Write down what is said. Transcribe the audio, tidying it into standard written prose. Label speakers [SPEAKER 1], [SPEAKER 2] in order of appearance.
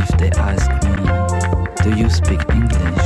[SPEAKER 1] if they ask me, do you speak English?